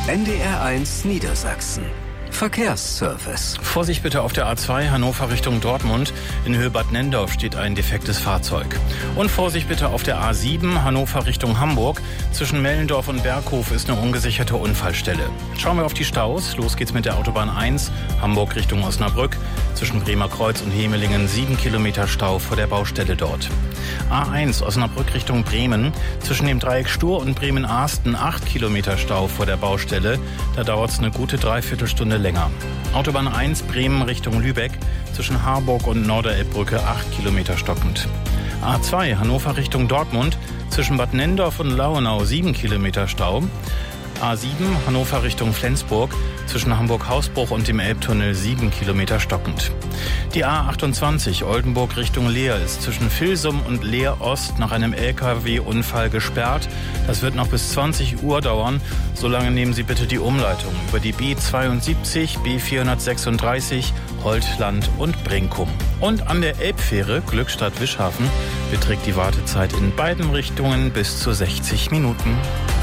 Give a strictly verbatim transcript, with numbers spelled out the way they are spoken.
N D R eins Niedersachsen. Verkehrsservice. Vorsicht bitte auf der A zwei Hannover Richtung Dortmund. In Höhe Bad Nendorf steht ein defektes Fahrzeug. Und Vorsicht bitte auf der A sieben Hannover Richtung Hamburg. Zwischen Mellendorf und Berghof ist eine ungesicherte Unfallstelle. Schauen wir auf die Staus. Los geht's mit der Autobahn eins Hamburg Richtung Osnabrück. Zwischen Bremer Kreuz und Hemelingen sieben Kilometer Stau vor der Baustelle dort. A eins Osnabrück Richtung Bremen. Zwischen dem Dreieck Stur und Bremen-Ahsten acht Kilometer Stau vor der Baustelle. Da dauert es eine gute Dreiviertelstunde länger. Autobahn eins Bremen Richtung Lübeck. Zwischen Harburg und Norderelbbrücke acht Kilometer stockend. A zwei Hannover Richtung Dortmund. Zwischen Bad Nendorf und Lauenau sieben Kilometer Stau. A sieben Hannover Richtung Flensburg. Zwischen Hamburg-Hausbruch und dem Elbtunnel sieben Kilometer stockend. Die A achtundzwanzig Oldenburg Richtung Leer ist zwischen Vilsum und Leer Ost nach einem L K W-Unfall gesperrt. Das wird noch bis zwanzig Uhr dauern. Solange nehmen Sie bitte die Umleitung über die B zweiundsiebzig, B vierhundertsechsunddreißig, Holtland und Brinkum. Und an der Elbfähre Glückstadt-Wischhafen beträgt die Wartezeit in beiden Richtungen bis zu sechzig Minuten.